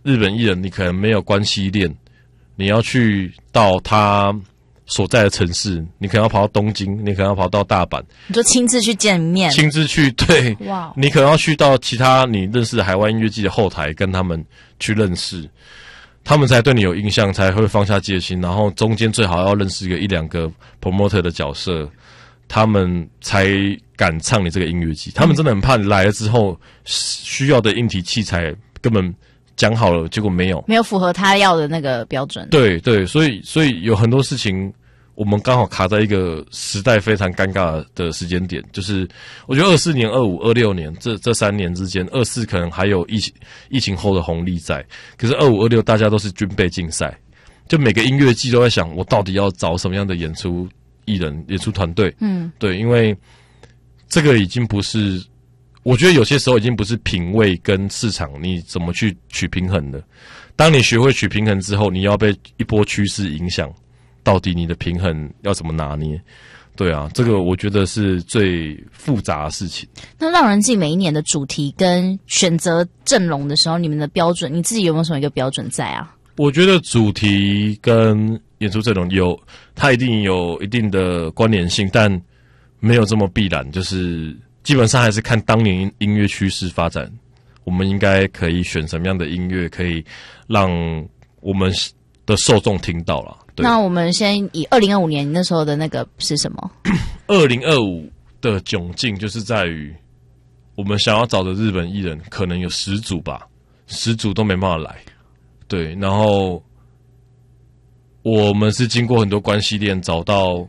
日本艺人，你可能没有关系链，你要去到他所在的城市，你可能要跑到东京，你可能要跑到大阪， 你就亲自去见面， 亲自去，对， 哇， 你可能要去到其他你认识的海外音乐季的后台，跟他们去认识，他们才对你有印象，才会放下戒心，然后中间最好要认识一两个 promoter 的角色，他们才敢唱你这个音乐季。他们真的很怕你来了之后，需要的硬体器材根本讲好了，结果没有符合他要的那个标准。 对对，所以有很多事情，我们刚好卡在一个时代非常尴尬的时间点，就是我觉得24年、25、26年这3年之间，24可能还有疫情后的红利在，可是25、26大家都是军备竞赛，就每个音乐季都在想，我到底要找什么样的演出艺人、演出团队。对，因为这个已经不是，我觉得有些时候已经不是品味跟市场你怎么去取平衡的。当你学会取平衡之后，你要被一波趋势影响，到底你的平衡要怎么拿捏？对啊，这个我觉得是最复杂的事情。 那让人记每一年的主题跟选择阵容的时候，你们的标准，你自己有没有什么一个标准在啊？ 我觉得主题跟演出阵容它一定有一定的关联性，但没有这么必然，就是基本上还是看当年音乐趋势发展，我们应该可以选什么样的音乐，可以让我们的受众听到啦。 那我们先以2025年那时候的那个是什么 ？2025的窘境就是在于，我们想要找的日本艺人可能有10组吧，10组都没办法来。对，然后我们是经过很多关系链找到，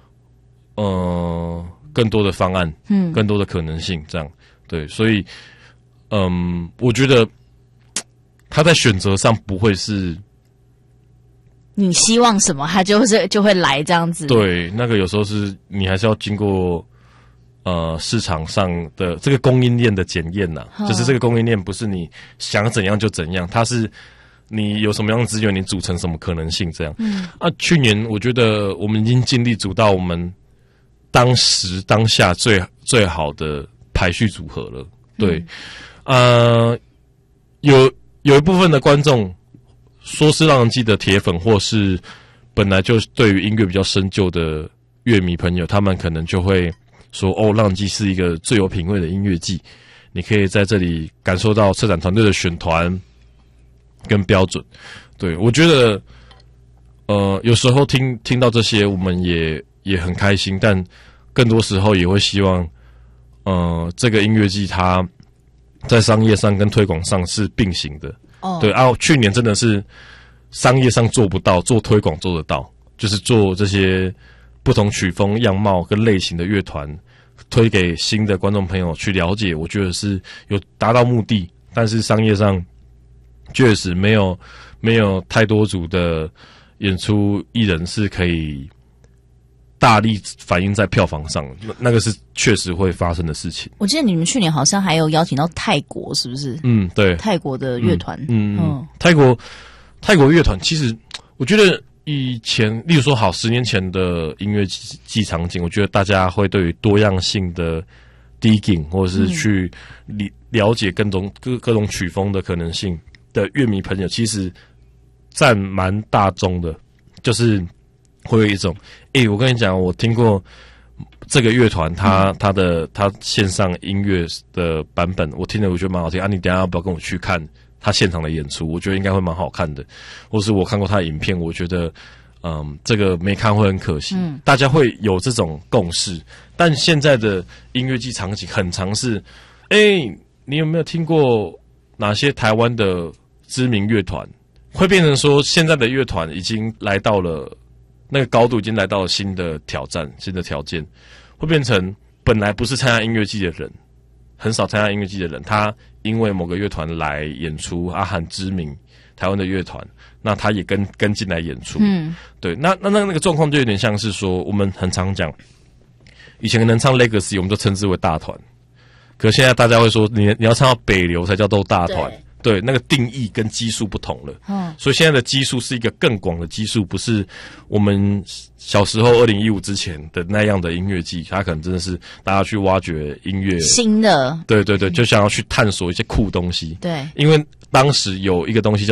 更多的方案，更多的可能性，这样。对，所以，我觉得他在选择上不会是你希望什么，他就会来这样子。 对，那个有时候是你还是要经过市场上的这个供应链的检验呐，就是这个供应链不是你想怎样就怎样，它是你有什么样的资源，你组成什么可能性这样。去年我觉得我们已经尽力组到我们当下最好的排序组合了。对，有一部分的观众说是让人记得铁粉，或是本来就对于音乐比较深究的乐迷朋友，他们可能就会说，浪人祭是一个最有品味的音乐季，你可以在这里感受到策展团队的选团跟标准。对，我觉得有时候听到这些我们也很开心，但更多时候也会希望这个音乐季它在商业上跟推广上是并行的。对啊，去年真的是商业上做不到，做推广做得到，就是做这些不同曲风、样貌跟类型的乐团，推给新的观众朋友去了解，我觉得是有达到目的，但是商业上确实没有太多组的演出艺人是可以大力反映在票房上，那个是确实会发生的事情。 我记得你们去年好像还有邀请到泰国，是不是？ 对， 泰国的乐团。 泰国乐团，其实我觉得以前，例如说10年前的音乐季场景，我觉得大家会对于多样性的 digging 或者是去了解各种曲风的可能性的乐迷朋友，其实占蛮大宗的，就是会有一种，我跟你讲，我听过这个乐团，他线上音乐的版本，我听了我觉得蛮好听啊，你等一下要不要跟我去看他现场的演出？我觉得应该会蛮好看的，或是我看过他的影片，我觉得这个没看会很可惜。大家会有这种共识，但现在的音乐季场景很常是，你有没有听过哪些台湾的知名乐团？会变成说，现在的乐团已经来到了那个高度，已经来到了新的挑战、新的条件，会变成本来不是参加音乐季的人，很少参加音乐季的人，他因为某个乐团来演出，很知名台湾的乐团，那他也跟进来演出。对，那个状况就有点像是说，我们很常讲，以前能唱 Legacy， 我们都称之为大团，可现在大家会说，你要唱到北流才叫做大团。对，那个定义跟基数不同了。所以现在的基数是一个更广的基数，不是我们小时候2015之前的那样的音乐季，它可能真的是大家去挖掘音乐新的， 对，就想要去探索一些酷东西。 对， 因为当时有一个东西叫